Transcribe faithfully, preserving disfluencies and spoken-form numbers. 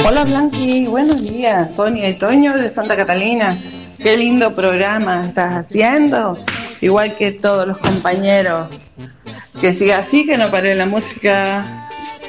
Hola Blanqui, buenos días, Sonia y Toño de Santa Catalina. Qué lindo programa estás haciendo, igual que todos los compañeros. Que siga así, que no pare la música.